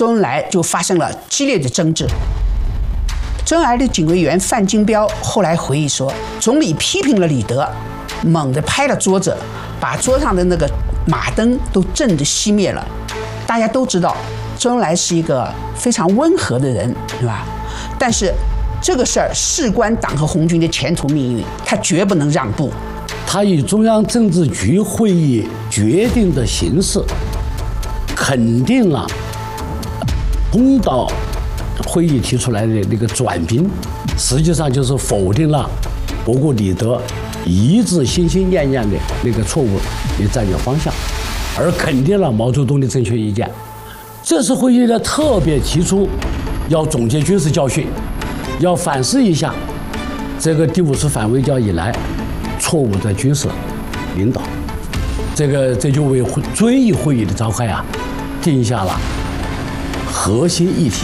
周恩来就发生了激烈的争执。周恩来的警卫员范金彪后来回忆说，总理批评了李德，猛地拍了桌子，把桌上的那个马灯都震得熄灭了。大家都知道，周恩来是一个非常温和的人，对吧？但是这个事儿事关党和红军的前途命运，他绝不能让步。 他以中央政治局会议决定的形式，肯定了通道会议提出来的那个转兵，实际上就是否定了博古李德一致心心念念的那个错误的战略方向，而肯定了毛泽东的正确意见。这次会议呢，特别提出要总结军事教训，要反思一下这个第5次反围剿以来错误的军事领导。这就为遵义会议的召开定下了核心议题。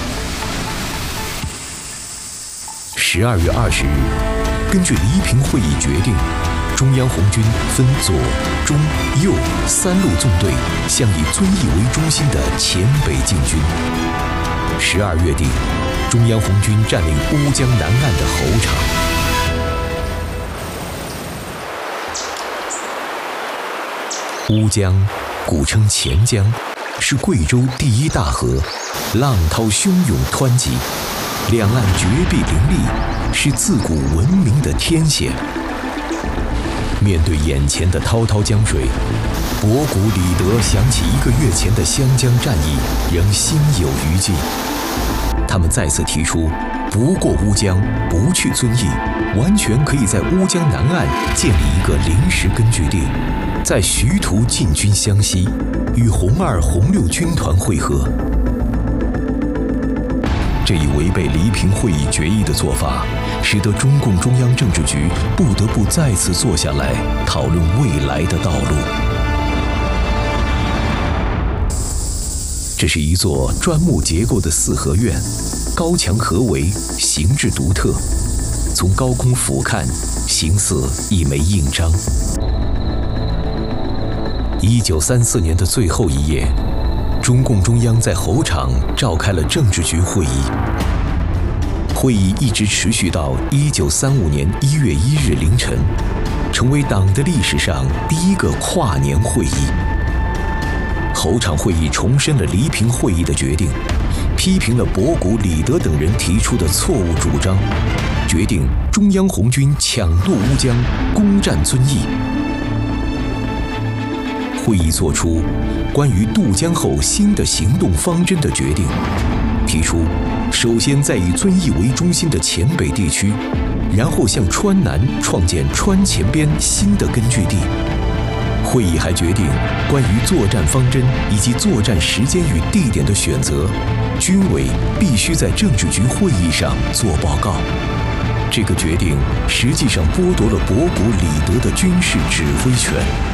12月20日，根据黎平会议决定，中央红军分左、中、右3路纵队向以遵义为中心的黔北进军。12月底，中央红军占领乌江南岸的侯场。乌江，古称钱江，是贵州第1大河，浪涛汹涌湍急，两岸绝壁林立，是自古闻名的天险。面对眼前的滔滔江水，博古李德想起1个月前的湘江战役，仍心有余悸。他们再次提出，不过乌江，不去遵义，完全可以在乌江南岸建立一个临时根据地，在徐图进军湘西，与红2、红6军团会合。这一违背黎平会议决议的做法，使得中共中央政治局不得不再次坐下来讨论未来的道路。这是一座砖木结构的4合院，高墙合围，形制独特。从高空俯瞰，形似一枚印章。1934年的最后一夜，中共中央在侯场召开了政治局会议。会议一直持续到1935年1月1日凌晨，成为党的历史上第1个跨年会议。侯场会议重申了黎平会议的决定，批评了博古、李德等人提出的错误主张，决定中央红军抢渡乌江，攻占遵义。会议作出关于渡江后新的行动方针的决定，提出首先在以遵义为中心的黔北地区，然后向川南创建川黔边新的根据地。会议还决定关于作战方针以及作战时间与地点的选择，军委必须在政治局会议上做报告。这个决定实际上剥夺了博古、李德的军事指挥权。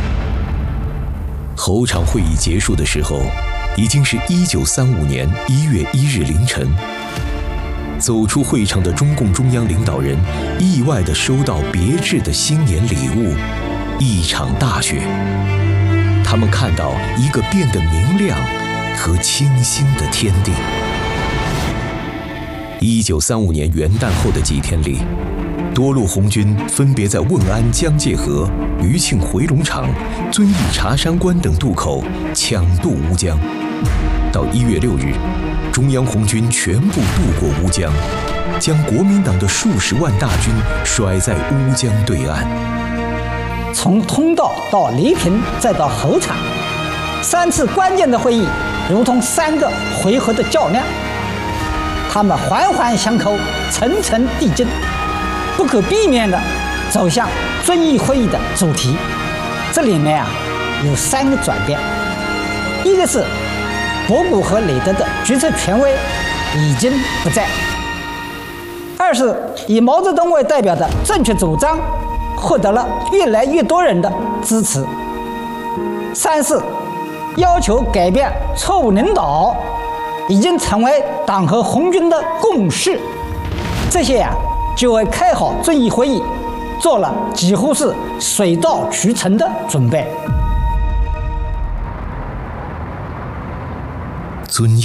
侯场会议结束的时候，已经是1935年1月1日凌晨。走出会场的中共中央领导人意外地收到别致的新年礼物——一场大雪。他们看到一个变得明亮和清新的天地。1935年元旦后的几天里，多路红军分别在汶安江界河、余庆回龙场、遵义茶山关等渡口抢渡乌江。到1月6日，中央红军全部渡过乌江，将国民党的数十万大军甩在乌江对岸。 从通道到黎平再到侯场，3次关键的会议如同3个回合的较量，他们环环相扣，层层递进，不可避免地走向遵义会议的主题。这里面有3个转变：一个是博古和李德的决策权威已经不在；二是以毛泽东为代表的正确主张获得了越来越多人的支持；三是要求改变错误领导已经成为党和红军的共识。这些就为开好遵义会议做了几乎是水到渠成的准备。 遵义